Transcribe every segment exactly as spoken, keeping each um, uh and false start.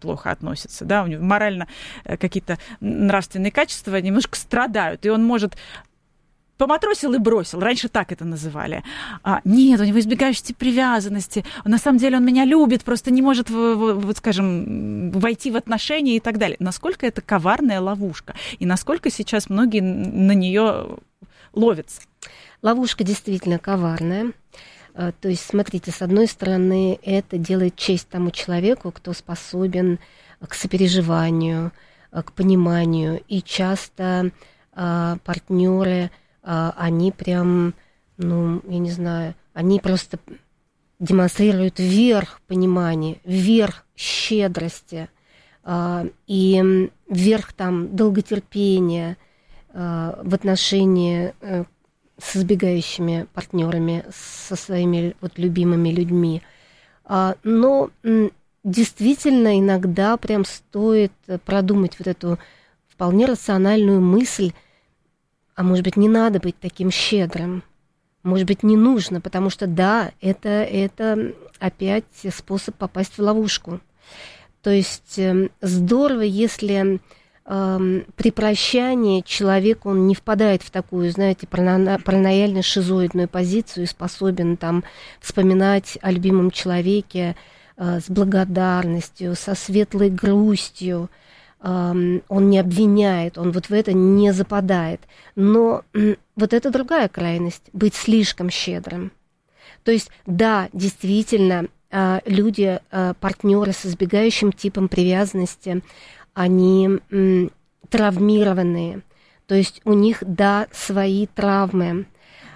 плохо относится, да, у него морально какие-то нравственные качества немножко страдают, и он может... Поматросил и бросил. Раньше так это называли. А, нет, у него избегающий тип привязанности. На самом деле он меня любит, просто не может, вот, скажем, войти в отношения и так далее. Насколько это коварная ловушка? И насколько сейчас многие на нее ловятся? Ловушка действительно коварная. То есть, смотрите, с одной стороны, это делает честь тому человеку, кто способен к сопереживанию, к пониманию. И часто партнеры... они прям, ну, я не знаю, они просто демонстрируют верх понимания, верх щедрости и верх там долготерпения в отношении с избегающими партнерами, со своими вот любимыми людьми. Но действительно иногда прям стоит продумать вот эту вполне рациональную мысль, а может быть, не надо быть таким щедрым, может быть, не нужно, потому что, да, это, это опять способ попасть в ловушку. То есть э, здорово, если э, при прощании человек, он не впадает в такую, знаете, паранояльно-шизоидную позицию и способен там вспоминать о любимом человеке э, с благодарностью, со светлой грустью. Он не обвиняет, он вот в это не западает. Но вот это другая крайность, быть слишком щедрым. То есть, да, действительно, люди, партнеры с избегающим типом привязанности, они травмированные. То есть у них, да, свои травмы.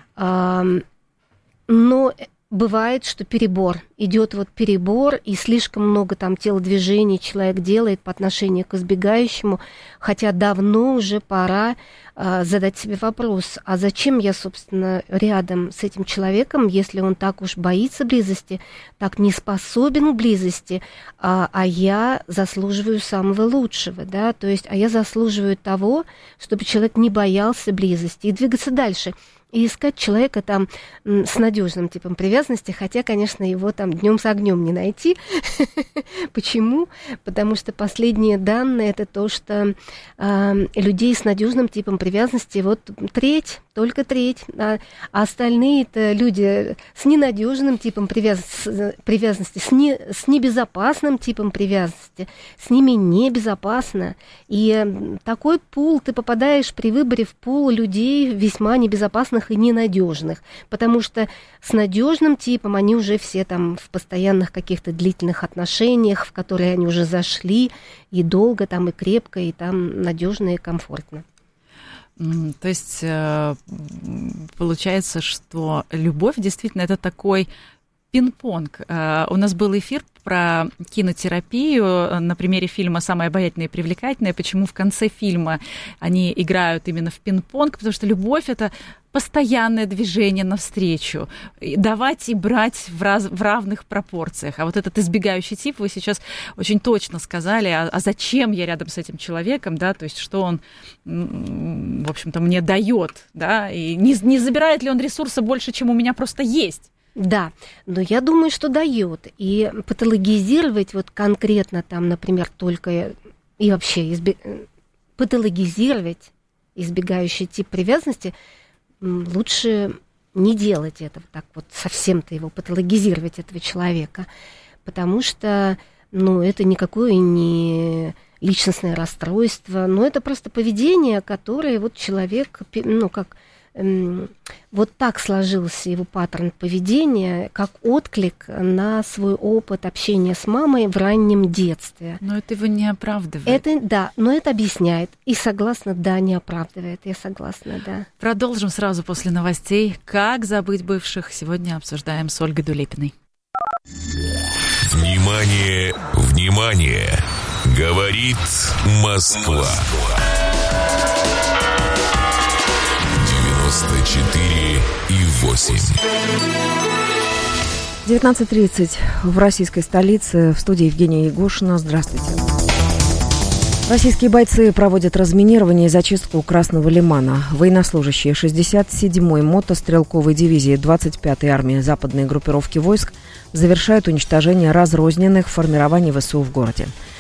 Но бывает, что перебор. Идет вот перебор, и слишком много там телодвижений человек делает по отношению к избегающему, хотя давно уже пора э, задать себе вопрос, а зачем я, собственно, рядом с этим человеком, если он так уж боится близости, так не способен к близости, а, а я заслуживаю самого лучшего, да, то есть, а я заслуживаю того, чтобы человек не боялся близости и двигаться дальше. И искать человека там с надежным типом привязанности, хотя, конечно, его там днем с огнем не найти. Почему? Потому что последние данные это то, что э, людей с надежным типом привязанности вот треть, только треть, а, а остальные это люди с ненадежным типом привязанности, привязанности с, не, с небезопасным типом привязанности, с ними небезопасно. И такой пул, ты попадаешь при выборе в пул людей весьма небезопасных и ненадежных, потому что с надежным типом они уже все там в постоянных каких-то длительных отношениях, в которые они уже зашли и долго там, и крепко, и там надежно и комфортно. То есть получается, что любовь действительно это такой пинг-понг. У нас был эфир про кинотерапию на примере фильма «Самое обаятельное и привлекательное». Почему в конце фильма они играют именно в пинг-понг? Потому что любовь – это постоянное движение навстречу. Давать и брать в, раз, в равных пропорциях. А вот этот избегающий тип, вы сейчас очень точно сказали, а, а зачем я рядом с этим человеком, да, то есть что он, в общем-то, мне дает, да, и не, не забирает ли он ресурса больше, чем у меня просто есть. Да, но я думаю, что дает. И патологизировать вот конкретно там, например, только и вообще избе... патологизировать избегающий тип привязанности лучше не делать этого, так вот совсем-то его патологизировать, этого человека, потому что, ну, это никакое не личностное расстройство, но это просто поведение, которое вот человек, ну, как... Вот так сложился его паттерн поведения, как отклик на свой опыт общения с мамой в раннем детстве. Но это его не оправдывает. Это, да, но это объясняет. И согласна, да, не оправдывает. Я согласна, да. Продолжим сразу после новостей. Как забыть бывших? Сегодня обсуждаем с Ольгой Дулепиной. Внимание, внимание! Говорит Москва. девяносто четыре и восемь. девятнадцать тридцать в российской столице. В студии Евгения Егошина. Здравствуйте. Российские бойцы проводят разминирование и зачистку Красного Лимана. Военнослужащие шестьдесят седьмой мотострелковой дивизии двадцать пятой армии западной группировки войск завершают уничтожение разрозненных формирований ВСУ в городе.